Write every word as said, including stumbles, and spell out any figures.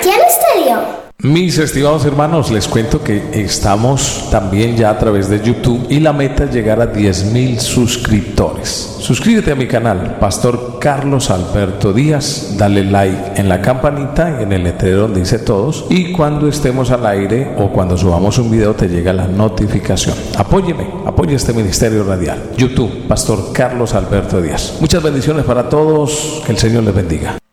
Marciano Estéreo. Mis estimados hermanos, les cuento que estamos también ya a través de YouTube y la meta es llegar a diez mil suscriptores. Suscríbete a mi canal, Pastor Carlos Alberto Díaz, dale like en la campanita y en el letrero donde dice todos, y cuando estemos al aire o cuando subamos un video te llega la notificación. Apóyeme, apoye este ministerio radial. YouTube, Pastor Carlos Alberto Díaz. Muchas bendiciones para todos, que el Señor les bendiga.